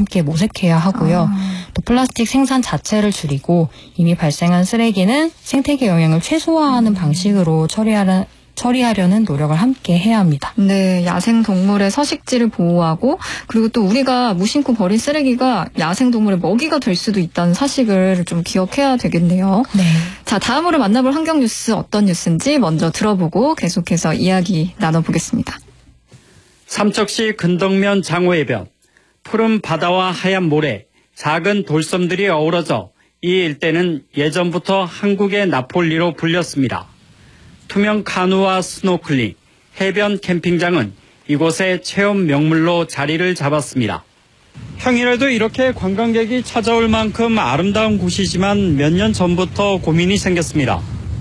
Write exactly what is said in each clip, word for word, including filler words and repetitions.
함께 모색해야 하고요. 아. 또 플라스틱 생산 자체를 줄이고 이미 발생한 쓰레기는 생태계 영향을 최소화하는 음. 방식으로 처리하는 처리하려는 노력을 함께 해야 합니다. 네, 야생동물의 서식지를 보호하고 그리고 또 우리가 무심코 버린 쓰레기가 야생동물의 먹이가 될 수도 있다는 사실을 좀 기억해야 되겠네요. 네. 자, 다음으로 만나볼 환경뉴스 어떤 뉴스인지 먼저 들어보고 계속해서 이야기 나눠보겠습니다. 삼척시 근덕면 장호해변, 푸른 바다와 하얀 모래, 작은 돌섬들이 어우러져 이 일대는 예전부터 한국의 나폴리로 불렸습니다. 투명 카누와 스노클링, 해변 캠핑장은 이곳의 체험 명물로 자리를 잡았습니다. 평일에도 이렇게 관광객이 찾아올 만큼 아름다운 곳이지만 몇 년 전부터 고민이 생겼습니다.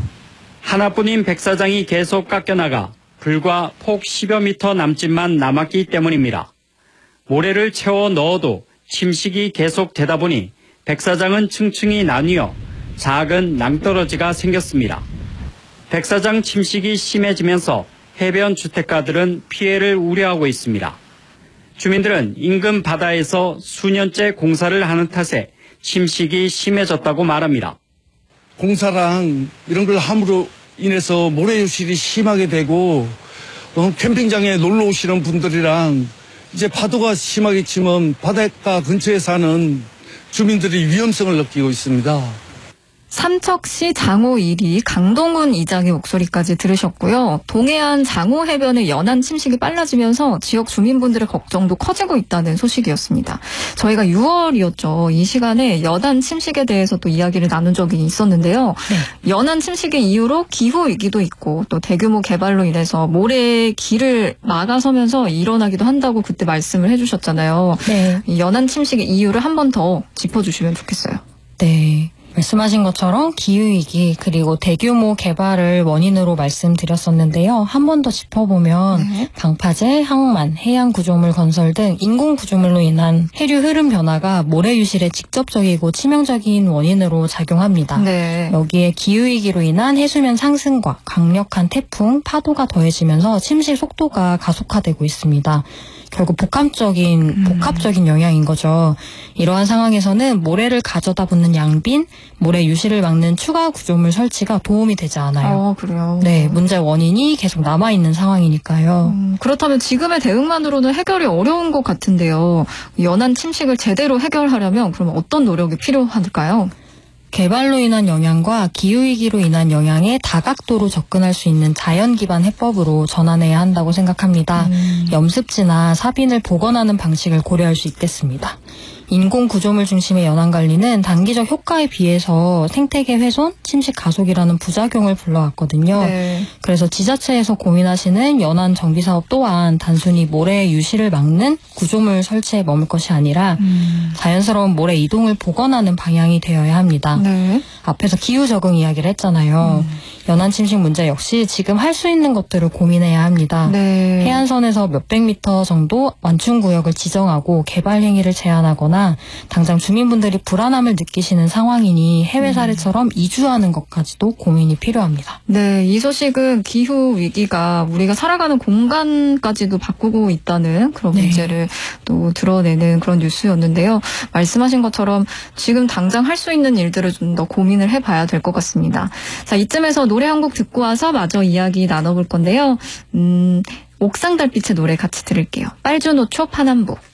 하나뿐인 백사장이 계속 깎여나가 불과 폭 십여 미터 남짓만 남았기 때문입니다. 모래를 채워 넣어도 침식이 계속되다 보니 백사장은 층층이 나뉘어 작은 낭떠러지가 생겼습니다. 백사장 침식이 심해지면서 해변 주택가들은 피해를 우려하고 있습니다. 주민들은 인근 바다에서 수년째 공사를 하는 탓에 침식이 심해졌다고 말합니다. 공사랑 이런 걸 함으로 인해서 모래 유실이 심하게 되고 어, 캠핑장에 놀러 오시는 분들이랑 이제 파도가 심하게 치면 바닷가 근처에 사는 주민들이 위험성을 느끼고 있습니다. 삼척시 장호 일 위 강동훈 이장의 목소리까지 들으셨고요. 동해안 장호 해변의 연안 침식이 빨라지면서 지역 주민분들의 걱정도 커지고 있다는 소식이었습니다. 저희가 유월이었죠. 이 시간에 연안 침식에 대해서 또 이야기를 나눈 적이 있었는데요. 네. 연안 침식의 이유로 기후 위기도 있고 또 대규모 개발로 인해서 모래의 길을 막아서면서 일어나기도 한다고 그때 말씀을 해주셨잖아요. 네. 이 연안 침식의 이유를 한 번 더 짚어주시면 좋겠어요. 네. 말씀하신 것처럼 기후위기 그리고 대규모 개발을 원인으로 말씀드렸었는데요. 한 번 더 짚어보면 네. 방파제, 항만, 해양구조물 건설 등 인공구조물로 인한 해류 흐름 변화가 모래 유실의 직접적이고 치명적인 원인으로 작용합니다. 네. 여기에 기후위기로 인한 해수면 상승과 강력한 태풍, 파도가 더해지면서 침식 속도가 가속화되고 있습니다. 결국 복합적인 음. 복합적인 영향인 거죠. 이러한 상황에서는 모래를 가져다 붓는 양빈, 모래 유실을 막는 추가 구조물 설치가 도움이 되지 않아요. 아, 그래요? 네, 문제 원인이 계속 남아있는 상황이니까요. 음, 그렇다면 지금의 대응만으로는 해결이 어려운 것 같은데요. 연안 침식을 제대로 해결하려면 그러면 어떤 노력이 필요할까요? 개발로 인한 영향과 기후위기로 인한 영향에 다각도로 접근할 수 있는 자연 기반 해법으로 전환해야 한다고 생각합니다. 음. 염습지나 사빈을 복원하는 방식을 고려할 수 있겠습니다. 인공 구조물 중심의 연안 관리는 단기적 효과에 비해서 생태계 훼손, 침식 가속이라는 부작용을 불러왔거든요. 네. 그래서 지자체에서 고민하시는 연안 정비 사업 또한 단순히 모래 유실을 막는 구조물 설치에 머물 것이 아니라 음. 자연스러운 모래 이동을 복원하는 방향이 되어야 합니다. 네. 앞에서 기후 적응 이야기를 했잖아요. 음. 연안 침식 문제 역시 지금 할 수 있는 것들을 고민해야 합니다. 네. 해안선에서 몇백 미터 정도 완충 구역을 지정하고 개발 행위를 제한하거나 당장 주민분들이 불안함을 느끼시는 상황이니 해외 사례처럼 이주하는 것까지도 고민이 필요합니다. 네, 이 소식은 기후 위기가 우리가 살아가는 공간까지도 바꾸고 있다는 그런 네. 문제를 또 드러내는 그런 뉴스였는데요. 말씀하신 것처럼 지금 당장 할 수 있는 일들을 좀 더 고민을 해봐야 될 것 같습니다. 자, 이쯤에서 노래 한 곡 듣고 와서 마저 이야기 나눠볼 건데요. 음, 옥상 달빛의 노래 같이 들을게요. 빨주노초 파남보.